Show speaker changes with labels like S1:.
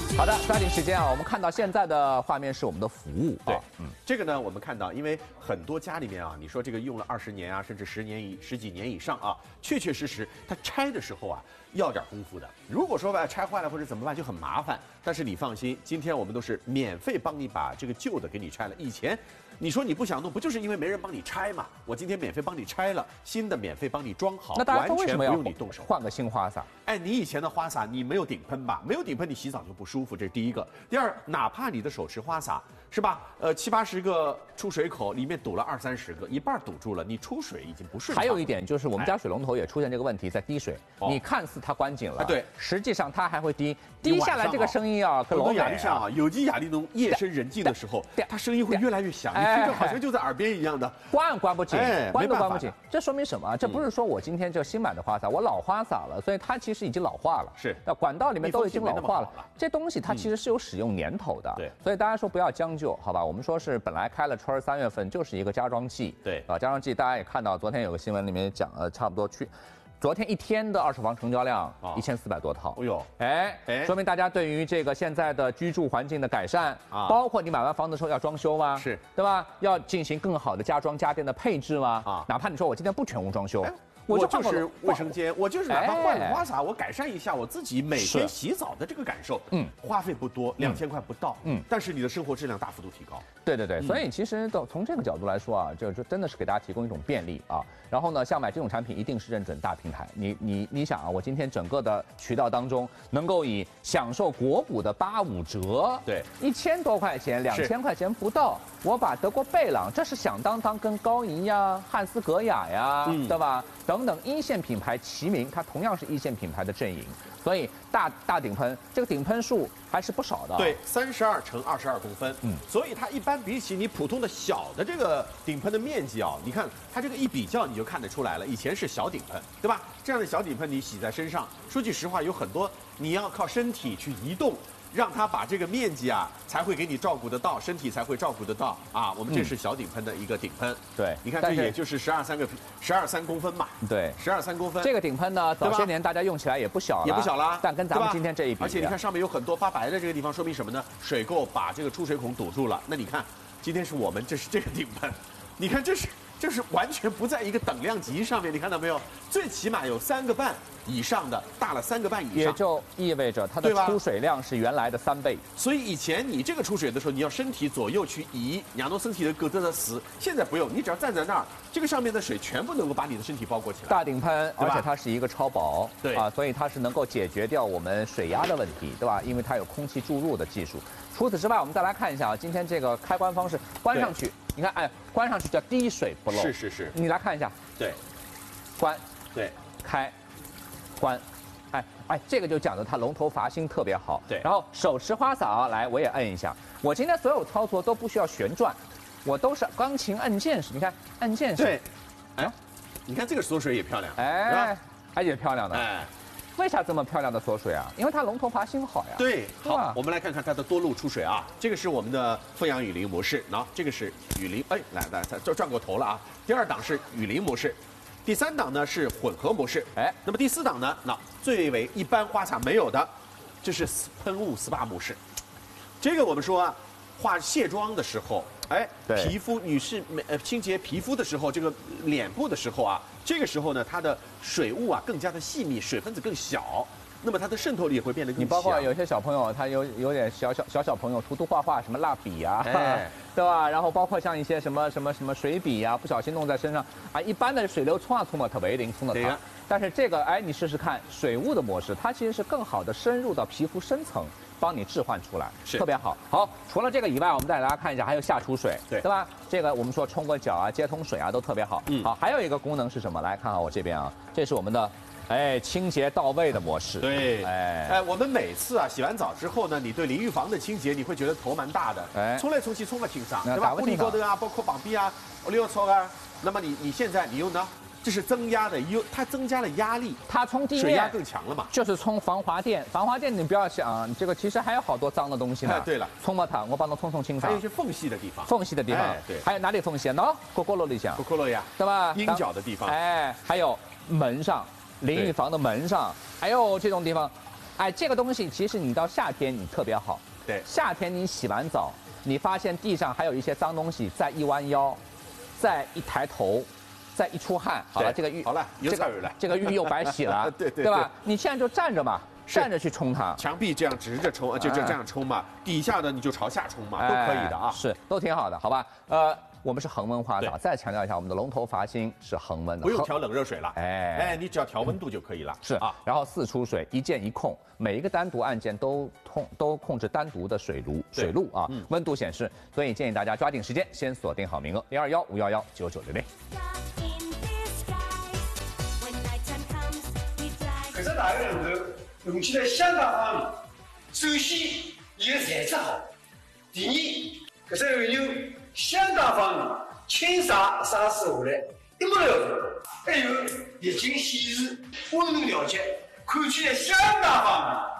S1: 好的，抓紧时间啊！我们看到现在的画面是我们的服务。
S2: 对，这个呢，我们看到，因为很多家里面啊，你说这个用了20年啊，甚至十几年以上啊，确确实实，它拆的时候啊，要点功夫的。如果说吧拆坏了或者怎么办，就很麻烦。但是你放心，今天我们都是免费帮你把这个旧的给你拆了。以前你说你不想弄，不就是因为没人帮你拆嘛？我今天免费帮你拆了，新的免费帮你装好，
S1: 那大家说为什么要
S2: 完全不用你动手
S1: 换个新花洒？
S2: 哎，你以前的花洒你没有顶喷吧？没有顶喷，你洗澡就不舒服，这是第一个。第二，哪怕你的手持花洒是吧，70、80个出水口，里面堵了20、30个，一半堵住了，你出水已经不顺畅。
S1: 还有一点就是我们家水龙头也出现这个问题，在滴水。你看似它关紧了，
S2: 对，
S1: 实际上它还会滴下来，这个声音啊，跟老
S2: 雅丽像啊，有机雅丽侬夜深人静的时候，它声音会越来越响，你听着好像就在耳边一样的。
S1: 关不紧，关都关不紧，这说明什么？这不是说我今天就新买的花洒，我老花洒了，所以它其实已经老化了。
S2: 是，
S1: 那管道里面都已经老化了，这东西它其实是有使用年头的。
S2: 对，
S1: 所以大家说不要将就，好吧？我们说是本来开了春3月份就是一个家装季，
S2: 对
S1: 啊，家装季大家也看到，昨天有个新闻里面讲差不多昨天一天的2手房成交量1400多套。
S2: 哎呦，
S1: 说明大家对于这个现在的居住环境的改善包括你买完房子之后要装修吗？
S2: 是，
S1: 对吧？要进行更好的家装家电的配置吗？哪怕你说我今天不全屋装修。
S2: 我就是卫生间，我就是哪怕换个花洒，我改善一下我自己每天洗澡的这个感受，花费不多，2000块不到，但是你的生活质量大幅度提高。
S1: 对，所以其实从这个角度来说啊，就真的是给大家提供一种便利啊。然后呢，像买这种产品一定是认准大平台。你想啊，我今天整个的渠道当中能够以享受国补的85折，
S2: 对
S1: ，1000多块钱，2000块钱不到，我把德国贝朗，这是响当当跟高怡呀、汉斯格雅呀，对吧？等等一线品牌齐名，它同样是一线品牌的阵营，所以大顶喷这个顶喷数还是不少的。
S2: 对，32乘22公分，所以它一般比起你普通的小的这个顶喷的面积啊，你看它这个一比较你就看得出来了，以前是小顶喷，对吧？这样的小顶喷你洗在身上，说句实话，有很多你要靠身体去移动。让它把这个面积啊，才会给你照顾得到，身体才会照顾得到啊。我们这是小顶喷的一个顶喷，
S1: 对，
S2: 你看这也就是12.3公分嘛，
S1: 对
S2: ，12.3公分。
S1: 这个顶喷呢，早些年大家用起来也不小了，但跟咱们今天这一比，
S2: 而且你看上面有很多发白的这个地方，说明什么呢？水垢把这个出水孔堵住了。那你看，今天是我们这是这个顶喷，你看这是完全不在一个等量级上面，你看到没有？最起码有3个半以上的，大了3个半以上，
S1: 也就意味着它的出水量是原来的3倍。
S2: 所以以前你这个出水的时候，你要身体左右去移，让侬身体的疙瘩的死。现在不用，你只要站在那儿，这个上面的水全部能够把你的身体包裹起来。
S1: 大顶喷，而且它是一个超薄，
S2: 对
S1: 啊，所以它是能够解决掉我们水压的问题，对吧？因为它有空气注入的技术。除此之外，我们再来看一下啊，今天这个开关方式，关上去，你看，哎，关上去叫滴水不漏。
S2: 是。
S1: 你来看一下，
S2: 对，
S1: 关，
S2: 对，
S1: 开，关，哎，这个就讲究它龙头阀芯特别好。
S2: 对，
S1: 然后手持花洒来，我也摁一下。我今天所有操作都不需要旋转，我都是钢琴按键式。你看，按键式。
S2: 对，哎，你看这个缩水也漂亮，
S1: 哎，也漂亮的，
S2: 哎。
S1: 为啥这么漂亮的锁水啊？因为它龙头阀芯好呀。
S2: 对，好，我们来看看它的多路出水啊。这个是我们的凤阳雨林模式，这个是雨林，哎，来，就转过头了啊。第2档是雨林模式，第3档呢是混合模式，那么第4档呢，最为一般花洒没有的，这是喷雾 SPA 模式。这个我们说化卸妆的时候，皮肤女士清洁皮肤的时候，这个脸部的时候啊，这个时候呢，它的水雾啊更加的细密，水分子更小，那么它的渗透力也会变得更强。
S1: 你包括有些小朋友，他有点小朋友涂画什么蜡笔啊，对吧？然后包括像一些什么水笔啊，不小心弄在身上啊，一般的水流冲嘛，它为零冲的它。但是这个你试试看水雾的模式，它其实是更好的深入到皮肤深层。帮你置换出来，特别好。好，除了这个以外，我们再来大家看一下，还有下出水，对吧？这个我们说冲个脚啊、接通水啊都特别好。好，还有一个功能是什么？来看看我这边啊，这是我们的清洁到位的模式。
S2: 对，我们每次啊洗完澡之后呢，你对淋浴房的清洁你会觉得头蛮大的，冲来冲去冲不清爽，对吧？玻璃高头啊，包括旁边啊、我溜操啊，那么你现在你用呢？这是增压的，它增加了压力，
S1: 它冲地面
S2: 水压更强了嘛，
S1: 就是冲防滑垫。防滑垫你不要想，这个其实还有好多脏的东西呢。
S2: 对了，
S1: 冲嘛它，我帮它冲清爽。
S2: 还有一些缝隙的地方，
S1: 对，还有哪里缝隙呢？角落里向，
S2: 角落呀，
S1: 对吧？
S2: 阴角的地方，
S1: 还有门上，淋浴房的门上，还有这种地方。 哎，这个东西其实你到夏天你特别好。
S2: 对，
S1: 夏天你洗完澡，你发现地上还有一些脏东西，再一弯腰，再一抬头。再一出汗，好了，这个浴
S2: 好了，有草有了，
S1: 这个浴又白洗了，对吧？你现在就站着嘛，站着去冲它，
S2: 墙壁这样直着冲，就这样冲嘛，底下的你就朝下冲嘛，都可以的啊，
S1: 是，都挺好的，好吧？我们是恒温花洒，再强调一下，我们的龙头阀芯是恒温的，
S2: 不用调冷热水了，哎，你只要调温度就可以了，
S1: 是啊。然后4出水，一键一控，每一个单独按键都控制单独的水路啊，温度显示，所以建议大家抓紧时间，先锁定好名额，021-511-9966。
S3: 搿只大个龙头用起来相当方便。首先，伊个材质好；第二，搿只按钮相当方便，轻撒洒水下来一目了然。还有液晶显示、温度调节，看起来相当方便。